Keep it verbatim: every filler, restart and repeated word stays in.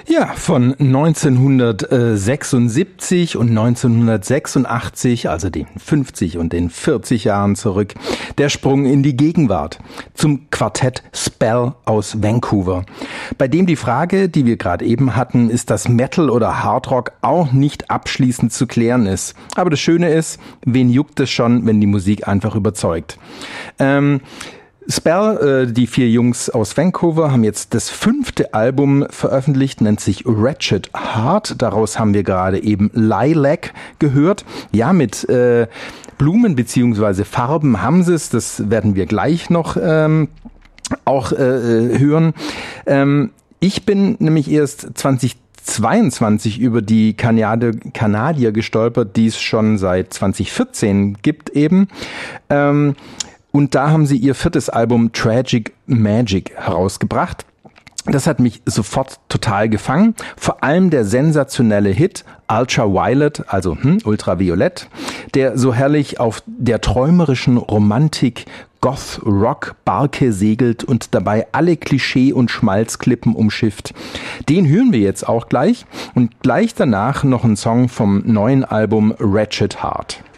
Ja, von neunzehnhundertsechsundsiebzig und neunzehnhundertsechsundachtzig, also den fünfzig und den vierzig Jahren zurück, der Sprung in die Gegenwart zum Quartett Spell aus Vancouver, bei dem die Frage, die wir gerade eben hatten, ist das Metal oder Hardrock, auch nicht abschließend zu klären ist. Aber das Schöne ist, wen juckt es schon, wenn die Musik einfach überzeugt? Ähm, Spell, äh, die vier Jungs aus Vancouver, haben jetzt das fünfte Album veröffentlicht, nennt sich Wretched Heart. Daraus haben wir gerade eben Lilac gehört. Ja, mit äh, Blumen beziehungsweise Farben haben sie es, das werden wir gleich noch ähm, auch äh, hören. Ähm, ich bin nämlich erst zweitausendzweiundzwanzig über die Kanadier, Kanadier gestolpert, die es schon seit zweitausendvierzehn gibt eben. Ähm, Und da haben sie ihr viertes Album Tragic Magic herausgebracht. Das hat mich sofort total gefangen. Vor allem der sensationelle Hit Ultraviolet, also hm, Ultraviolett, der so herrlich auf der träumerischen Romantik Goth-Rock-Barke segelt und dabei alle Klischee- und Schmalzklippen umschifft. Den hören wir jetzt auch gleich und gleich danach noch ein Song vom neuen Album Wretched Heart.